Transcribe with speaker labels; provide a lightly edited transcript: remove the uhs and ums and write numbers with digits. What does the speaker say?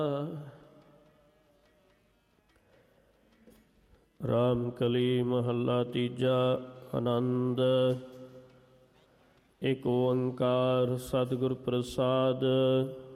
Speaker 1: ਰਾਮ ਕਲੀ ਮਹੱਲਾ ਤੀਜਾ। ਆਨੰਦ। ਏਕ ਓੰਕਾਰ ਸਤਿਗੁਰ ਪ੍ਰਸਾਦ।